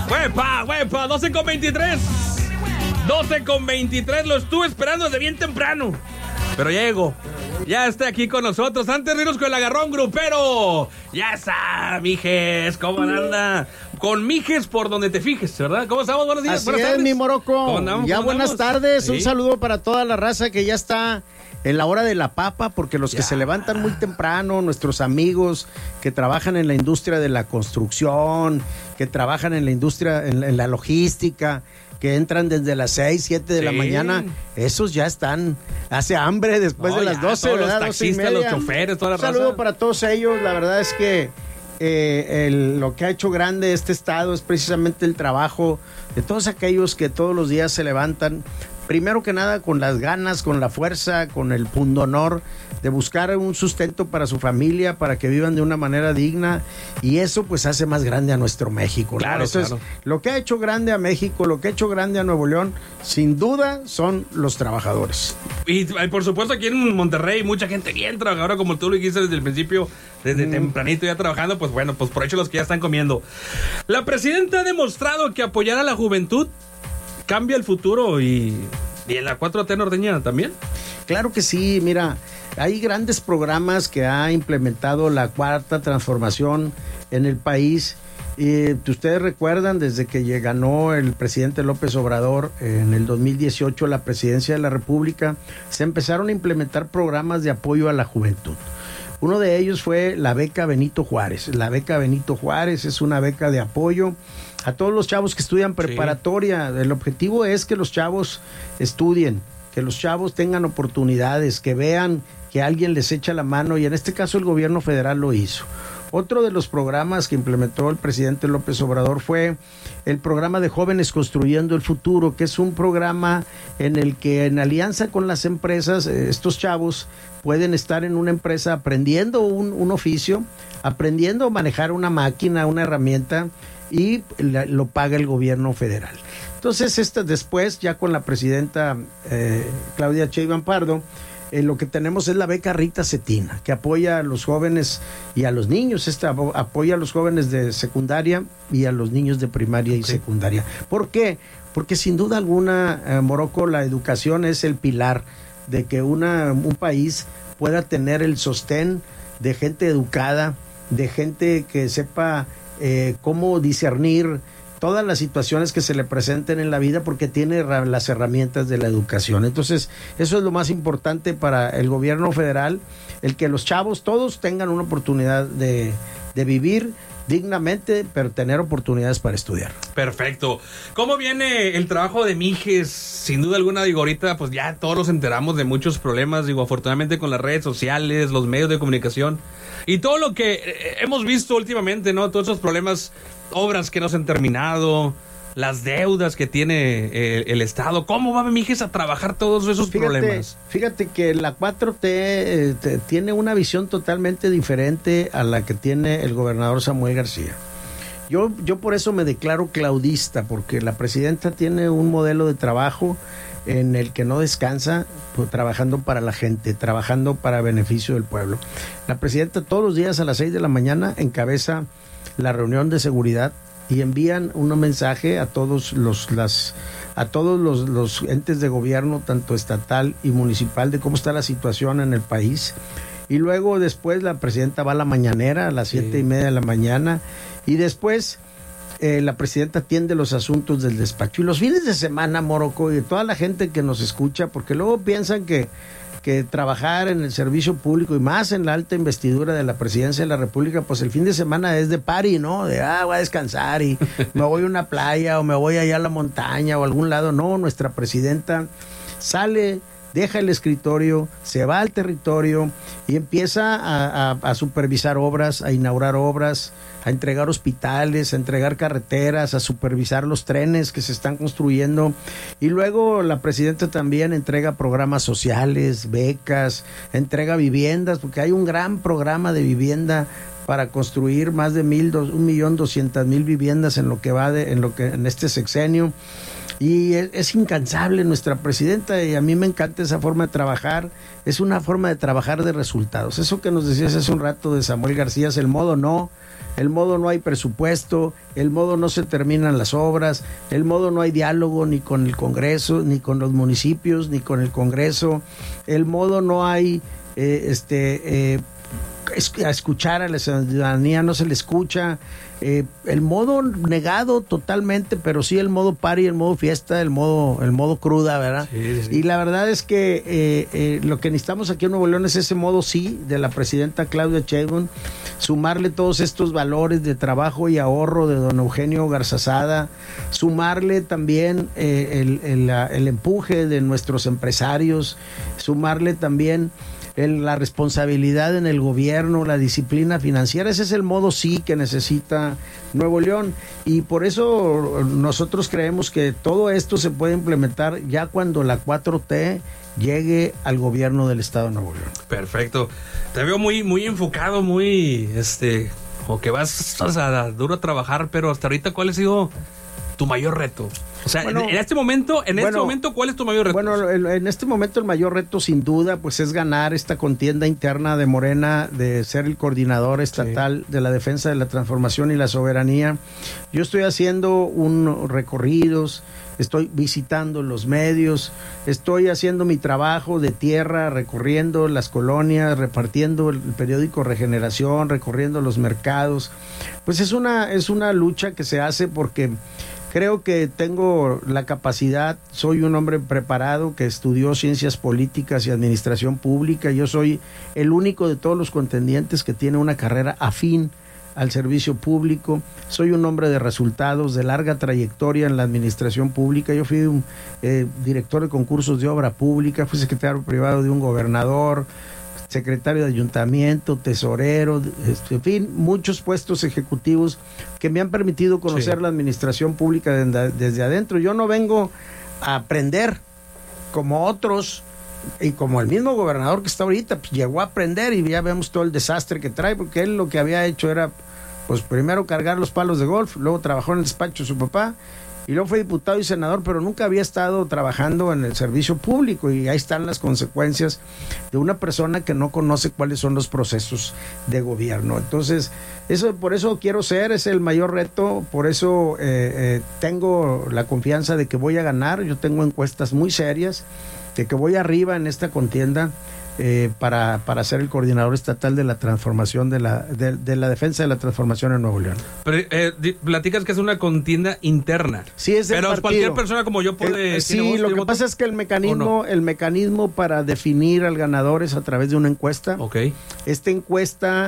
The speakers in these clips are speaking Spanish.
¡Huepa! 12:23. 12:23. Lo estuve esperando desde bien temprano. Pero llego. Ya está aquí con nosotros. Antes de irnos con el agarrón grupero. Ya está, Mijes. ¿Cómo anda? Con Mijes por donde te fijes, ¿verdad? ¿Cómo estamos? Buenos días. Así buenas es, tardes. mi Morocco. Ya buenas tardes. ¿Sí? Un saludo para toda la raza que ya está en la hora de la papa, porque los que se levantan muy temprano, nuestros amigos que trabajan en la industria de la construcción, que trabajan en la industria, en la logística, que entran desde las 6, 7 de la mañana, esos ya están, hace hambre después de las 12, todos ¿verdad? los taxistas, los choferes, toda la raza. Un saludo para todos ellos. La verdad es que lo que ha hecho grande este estado es precisamente el trabajo de todos aquellos que todos los días se levantan, primero que nada con las ganas, con la fuerza, con el pundonor de buscar un sustento para su familia, para que vivan de una manera digna, y eso pues hace más grande a nuestro México, ¿no? Claro, Eso claro. es lo que ha hecho grande a México, lo que ha hecho grande a Nuevo León, sin duda son los trabajadores. Y por supuesto aquí en Monterrey mucha gente bien trabajadora, como tú lo dijiste desde el principio, desde tempranito ya trabajando, pues bueno, pues por hecho los que ya están comiendo. La presidenta ha demostrado que apoyar a la juventud cambia el futuro y en la 4T norteña también. Claro que sí, mira, hay grandes programas que ha implementado la Cuarta Transformación en el país. Ustedes recuerdan, desde que ganó el presidente López Obrador en el 2018 la presidencia de la República, se empezaron a implementar programas de apoyo a la juventud. Uno de ellos fue la beca Benito Juárez. La beca Benito Juárez es una beca de apoyo a todos los chavos que estudian preparatoria. El objetivo es que los chavos estudien, que los chavos tengan oportunidades, que vean que alguien les echa la mano, y en este caso el gobierno federal lo hizo. Otro de los programas que implementó el presidente López Obrador fue el programa de Jóvenes Construyendo el Futuro, que es un programa en el que, en alianza con las empresas, estos chavos pueden estar en una empresa aprendiendo un oficio, aprendiendo a manejar una máquina, una herramienta, y lo paga el gobierno federal. Entonces, después, ya con la presidenta Claudia Sheinbaum Pardo, lo que tenemos es la beca Rita Cetina, que apoya a los jóvenes y a los niños. Apoya a los jóvenes de secundaria y a los niños de primaria y secundaria. ¿Por qué? Porque sin duda alguna, Morocco, la educación es el pilar de que un país pueda tener el sostén de gente educada, de gente que sepa cómo discernir todas las situaciones que se le presenten en la vida, porque tiene las herramientas de la educación. Entonces, eso es lo más importante para el gobierno federal, el que los chavos todos tengan una oportunidad de vivir dignamente, pero tener oportunidades para estudiar. Perfecto. ¿Cómo viene el trabajo de Mijes? Sin duda alguna, digo, ahorita pues ya todos nos enteramos de muchos problemas, digo, afortunadamente con las redes sociales, los medios de comunicación y todo lo que hemos visto últimamente, ¿no? Todos esos problemas, obras que no se han terminado, las deudas que tiene el Estado. ¿Cómo va Mijes a trabajar todos esos problemas? Fíjate que la 4T tiene una visión totalmente diferente a la que tiene el gobernador Samuel García. Yo por eso me declaro claudista, porque la presidenta tiene un modelo de trabajo en el que no descansa, pues, trabajando para la gente, trabajando para beneficio del pueblo. La presidenta todos los días a las 6 de la mañana encabeza la reunión de seguridad y envían un mensaje a todos los entes de gobierno, tanto estatal y municipal, de cómo está la situación en el país. Y luego después la presidenta va a la mañanera a las 7:30 de la mañana, y después la presidenta atiende los asuntos del despacho. Y los fines de semana, Morocco, y toda la gente que nos escucha, porque luego piensan que trabajar en el servicio público y más en la alta investidura de la presidencia de la República, pues el fin de semana es de party, ¿no? De voy a descansar y me voy a una playa o me voy allá a la montaña o a algún lado. No, nuestra presidenta sale, deja el escritorio, se va al territorio y empieza a supervisar obras, a inaugurar obras, a entregar hospitales, a entregar carreteras, a supervisar los trenes que se están construyendo. Y luego la presidenta también entrega programas sociales, becas, entrega viviendas, porque hay un gran programa de vivienda para construir más de 1.200.000 viviendas en lo que va en este sexenio. Y es incansable nuestra presidenta, y a mí me encanta esa forma de trabajar. Es una forma de trabajar de resultados. Eso que nos decías hace un rato de Samuel García es el modo no. el modo no hay presupuesto, el modo no se terminan las obras, el modo no hay diálogo ni con el Congreso, ni con los municipios, ni con el Congreso, el modo no hay a escuchar a la ciudadanía, no se le escucha, el modo negado totalmente, pero sí el modo party, el modo fiesta, el modo cruda, ¿verdad? Sí. Y la verdad es que lo que necesitamos aquí en Nuevo León es ese modo sí de la presidenta Claudia Sheinbaum, sumarle todos estos valores de trabajo y ahorro de don Eugenio Garzazada, sumarle también el empuje de nuestros empresarios, sumarle también la responsabilidad en el gobierno, la disciplina financiera. Ese es el modo sí que necesita Nuevo León, y por eso nosotros creemos que todo esto se puede implementar ya cuando la 4T llegue al gobierno del estado de Nuevo León. Perfecto. Te veo muy enfocado, o que vas duro a trabajar, pero hasta ahorita, ¿cuál ha sido tu mayor reto? O sea, bueno, en este momento, ¿cuál es tu mayor reto? Bueno, en este momento el mayor reto sin duda pues es ganar esta contienda interna de Morena, de ser el coordinador estatal de la defensa de la transformación y la soberanía. Yo estoy haciendo recorridos, estoy visitando los medios, estoy haciendo mi trabajo de tierra, recorriendo las colonias, repartiendo el periódico Regeneración, recorriendo los mercados. Pues es una lucha que se hace porque creo que tengo la capacidad, soy un hombre preparado que estudió ciencias políticas y administración pública. Yo soy el único de todos los contendientes que tiene una carrera afín al servicio público. Soy un hombre de resultados, de larga trayectoria en la administración pública. Yo fui un director de concursos de obra pública, fui secretario privado de un gobernador, secretario de ayuntamiento, tesorero, en fin, muchos puestos ejecutivos que me han permitido conocer la administración pública desde adentro. Yo no vengo a aprender como otros, y como el mismo gobernador que está ahorita, pues llegó a aprender y ya vemos todo el desastre que trae, porque él lo que había hecho era, pues primero cargar los palos de golf, luego trabajó en el despacho de su papá, y luego fue diputado y senador, pero nunca había estado trabajando en el servicio público, y ahí están las consecuencias de una persona que no conoce cuáles son los procesos de gobierno. Entonces, por eso quiero ser, es el mayor reto, por eso tengo la confianza de que voy a ganar. Yo tengo encuestas muy serias de que voy arriba en esta contienda para ser el coordinador estatal de la transformación de la defensa de la transformación en Nuevo León. Pero platicas que es una contienda interna. Sí, es del pero partido. Cualquier persona como yo puede. Sí, lo que pasa es que el mecanismo para definir al ganador es a través de una encuesta. Okay. Esta encuesta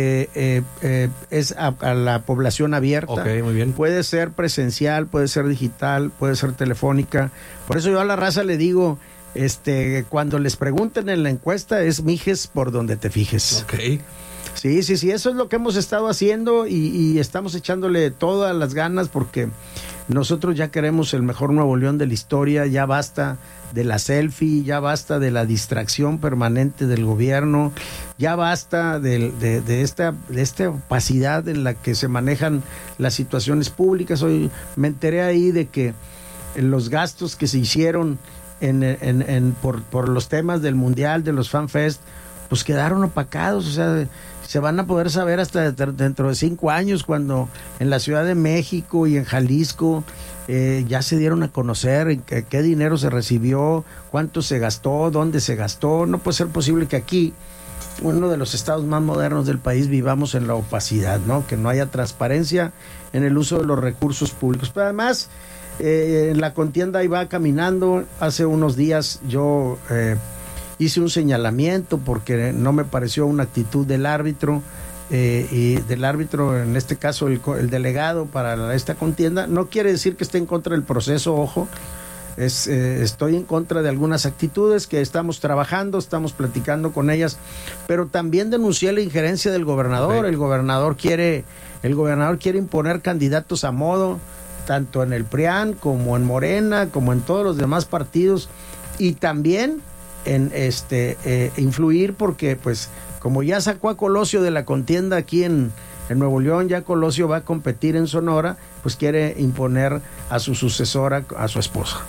es a la población abierta. Okay, muy bien. Puede ser presencial, puede ser digital, puede ser telefónica. Por eso yo a la raza le digo, cuando les pregunten en la encuesta, es mijes por donde te fijes. Okay. Sí, eso es lo que hemos estado haciendo, y estamos echándole todas las ganas porque nosotros ya queremos el mejor Nuevo León de la historia. Ya basta de la selfie, ya basta de la distracción permanente del gobierno, ya basta de esta opacidad en la que se manejan las situaciones públicas. Hoy me enteré ahí de que los gastos que se hicieron por los temas del mundial, de los FanFest, pues quedaron opacados. O sea, se van a poder saber hasta dentro de 5 años, cuando en la Ciudad de México y en Jalisco ya se dieron a conocer qué dinero se recibió, cuánto se gastó, dónde se gastó. No puede ser posible que aquí, uno de los estados más modernos del país, vivamos en la opacidad, ¿no? Que no haya transparencia en el uso de los recursos públicos. Pero además, la contienda ahí va caminando. Hace unos días yo hice un señalamiento porque no me pareció una actitud del árbitro, y del árbitro, en este caso el delegado para esta contienda. No quiere decir que esté en contra del proceso, ojo. Estoy en contra de algunas actitudes que estamos trabajando, estamos platicando con ellas, pero también denuncié la injerencia del gobernador. Okay. El gobernador quiere imponer candidatos a modo, tanto en el PRIAN como en Morena, como en todos los demás partidos, y también en influir, porque pues como ya sacó a Colosio de la contienda aquí en Nuevo León, ya Colosio va a competir en Sonora, pues quiere imponer a su sucesora, a su esposa.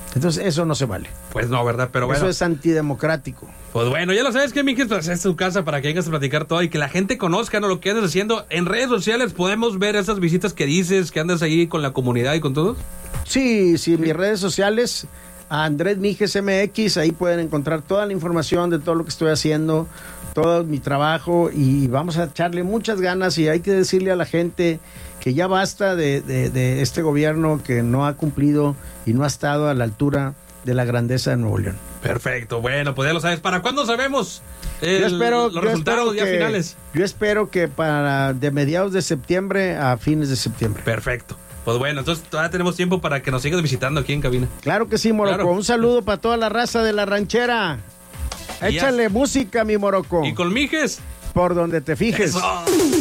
Entonces eso no se vale. Pues no, ¿verdad? Pero bueno. Eso es antidemocrático. Pues bueno, ya lo sabes que, Mijes, pues es tu casa para que vengas a platicar todo y que la gente conozca, ¿no?, lo que andas haciendo. En redes sociales podemos ver esas visitas que dices, que andas ahí con la comunidad y con todos. Sí, mis redes sociales, a Andrés Mijes MX, ahí pueden encontrar toda la información de todo lo que estoy haciendo, todo mi trabajo, y vamos a echarle muchas ganas, y hay que decirle a la gente que ya basta de este gobierno que no ha cumplido y no ha estado a la altura de la grandeza de Nuevo León. Perfecto, bueno, pues ya lo sabes. ¿Para cuándo sabemos los resultados ya finales? Yo espero que de mediados de septiembre a fines de septiembre. Perfecto. Pues bueno, entonces todavía tenemos tiempo para que nos sigas visitando aquí en cabina. Claro que sí, Morocco. Claro. Un saludo para toda la raza de la ranchera. Échale música, mi Morocco. ¿Y con Mijes? Por donde te fijes. Eso.